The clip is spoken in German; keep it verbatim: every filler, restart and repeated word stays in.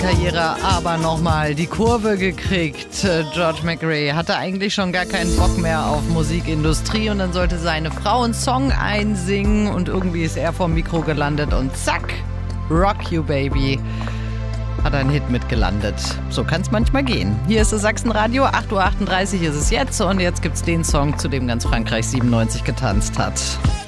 Karriere aber nochmal die Kurve gekriegt. George McRae hatte eigentlich schon gar keinen Bock mehr auf Musikindustrie und dann sollte seine Frau einen Song einsingen und irgendwie ist er vom Mikro gelandet und zack, Rock You Baby, hat einen Hit mitgelandet. So kann es manchmal gehen. Hier ist das Sachsenradio, acht Uhr achtunddreißig ist es jetzt und jetzt gibt's den Song, zu dem ganz Frankreich siebenundneunzig getanzt hat.